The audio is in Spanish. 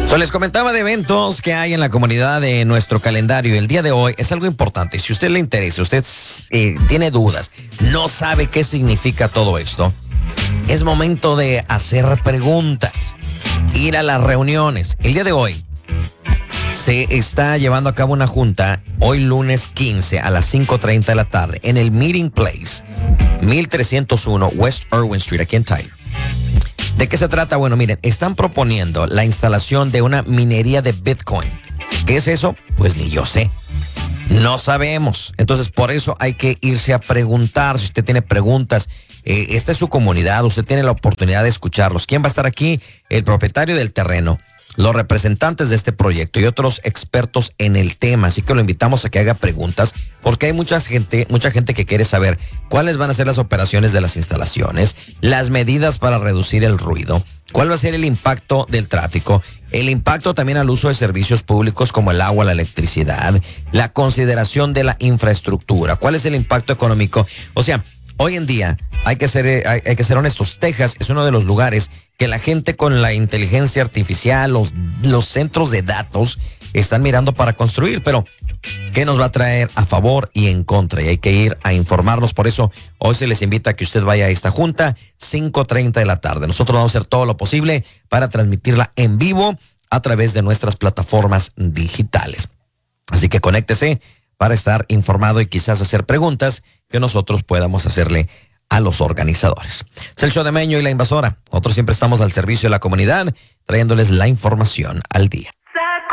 Les comentaba de eventos que hay en la comunidad de nuestro calendario. El día de hoy es algo importante. Si a usted le interesa, usted tiene dudas, no sabe qué significa todo esto, es momento de hacer preguntas, ir a las reuniones. El día de hoy se está llevando a cabo una junta, hoy lunes 15 a las 5:30 de la tarde, en el Meeting Place, 1301 West Irwin Street, aquí en Tyler. ¿De qué se trata? Bueno, miren, están proponiendo la instalación de una minería de Bitcoin. ¿Qué es eso? Pues ni yo sé. No sabemos. Entonces, por eso hay que irse a preguntar. Si usted tiene preguntas, esta es su comunidad, usted tiene la oportunidad de escucharlos. ¿Quién va a estar aquí? El propietario del terreno, los representantes de este proyecto y otros expertos en el tema. Así que lo invitamos a que haga preguntas, porque hay mucha gente que quiere saber cuáles van a ser las operaciones de las instalaciones, las medidas para reducir el ruido, cuál va a ser el impacto del tráfico, el impacto también al uso de servicios públicos como el agua, la electricidad, la consideración de la infraestructura, cuál es el impacto económico. O sea, hoy en día hay que ser honestos. Texas es uno de los lugares que la gente con la inteligencia artificial, los centros de datos están mirando para construir, pero ¿qué nos va a traer a favor y en contra? Y hay que ir a informarnos. Por eso hoy se les invita a que usted vaya a esta junta, 5:30 de la tarde. Nosotros vamos a hacer todo lo posible para transmitirla en vivo a través de nuestras plataformas digitales. Así que conéctese para estar informado y quizás hacer preguntas que nosotros podamos hacerle a los organizadores. Es el show de Meño y la Invasora. Nosotros siempre estamos al servicio de la comunidad, trayéndoles la información al día.